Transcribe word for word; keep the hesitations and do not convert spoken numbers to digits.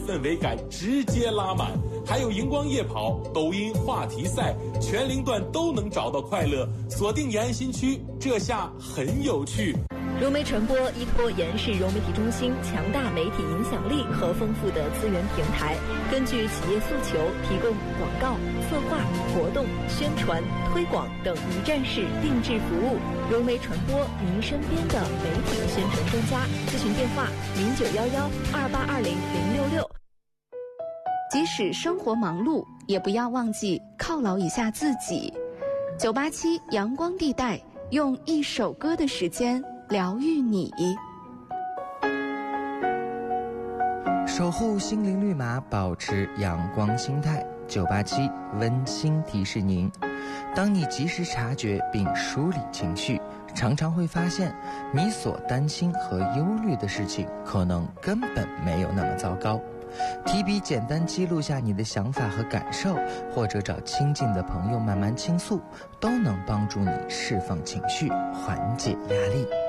氛围感直接拉满。还有荧光夜跑、抖音话题赛，全龄段都能找到快乐。锁定延安新区，这下很有趣。 融媒传播依托延市融媒体中心强大媒体影响力和丰富的资源平台，根据企业诉求提供广告、策划、活动、宣传、推广等一站式定制服务。融媒传播，您身边的媒体宣传专家。咨询电话：零九幺幺二八二零零六六。 即使生活忙碌，也不要忘记犒劳一下自己。九八七阳光地带，用一首歌的时间疗愈你， 守护心灵绿码，保持阳光心态。九八七温馨提示您：当你及时察觉并梳理情绪，常常会发现你所担心和忧虑的事情可能根本没有那么糟糕。提笔简单记录下你的想法和感受，或者找亲近的朋友慢慢倾诉，都能帮助你释放情绪，缓解压力。